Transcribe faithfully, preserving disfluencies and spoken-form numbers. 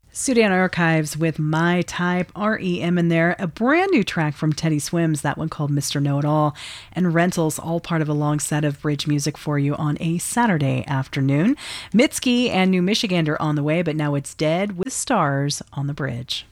Sudan Archives with My Type, R E M in there. A brand new track from Teddy Swims, that one called Mister Know-It-All. And Rentals, all part of a long set of bridge music for you on a Saturday afternoon. Mitski and New Michigander on the way, but now it's Dead with Stars on the Bridge.